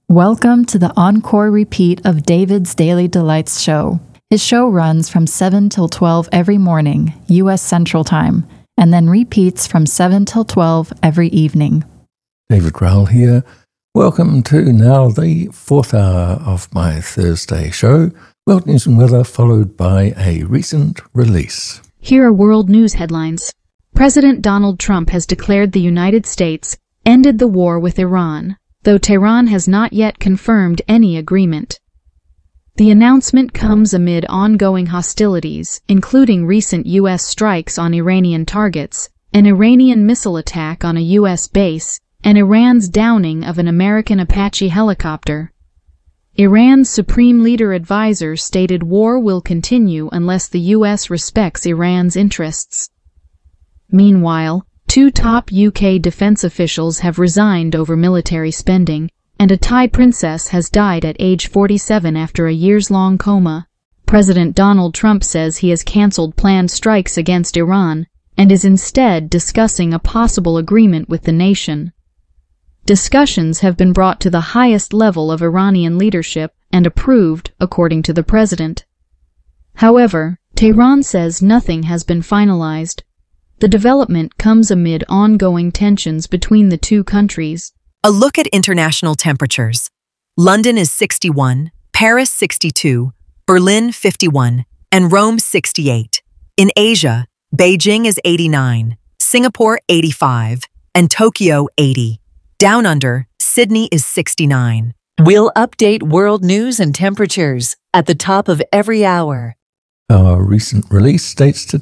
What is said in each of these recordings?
Welcome to the encore repeat of David's Daily Delights show. His show runs from 7 till 12 every morning, U.S. Central Time, and then repeats from 7 till 12 every evening. David Rowell here. Welcome to now the fourth hour of my Thursday show, World News and Weather, followed by a recent release. Here are world news headlines. President Donald Trump has declared the United States ended the war with Iran, though Tehran has not yet confirmed any agreement. The announcement comes amid ongoing hostilities, including recent U.S. strikes on Iranian targets, an Iranian missile attack on a U.S. base, and Iran's downing of an American Apache helicopter. Iran's Supreme Leader Advisor stated war will continue unless the U.S. respects Iran's interests. Meanwhile, two top UK defense officials have resigned over military spending, and a Thai princess has died at age 47 after a years-long coma. President Donald Trump says he has canceled planned strikes against Iran and is instead discussing a possible agreement with the nation. Discussions have been brought to the highest level of Iranian leadership and approved, according to the president. However, Tehran says nothing has been finalized. The development comes amid ongoing tensions between the two countries. A look at international temperatures. London is 61, Paris 62, Berlin 51, and Rome 68. In Asia, Beijing is 89, Singapore 85, and Tokyo 80. Down under, Sydney is 69. We'll update world news and temperatures at the top of every hour. Our recent release dates to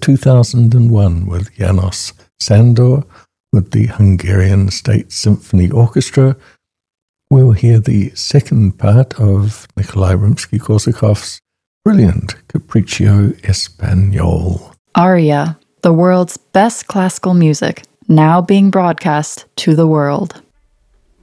2001 with János Sándor with the Hungarian State Symphony Orchestra. We'll hear the second part of Nikolai Rimsky-Korsakov's brilliant Capriccio Espagnole. Aria, the world's best classical music, now being broadcast to the world.